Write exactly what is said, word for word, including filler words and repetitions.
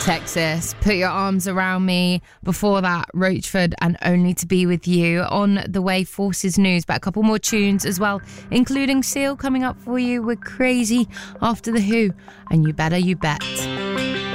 Texas, Put Your Arms Around Me. Before that, Roachford and Only to Be With You. On the way, Forces News, but a couple more tunes as well, including Seal coming up for you with Crazy after The Who and You Better You Bet.